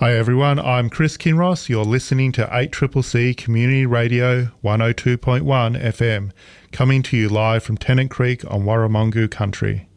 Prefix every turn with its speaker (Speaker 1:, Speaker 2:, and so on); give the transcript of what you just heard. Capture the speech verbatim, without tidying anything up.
Speaker 1: Hi everyone, I'm Chris Kinross. You're listening to eight C C C Community Radio one oh two point one F M, coming to you live from Tennant Creek on Warramungu country.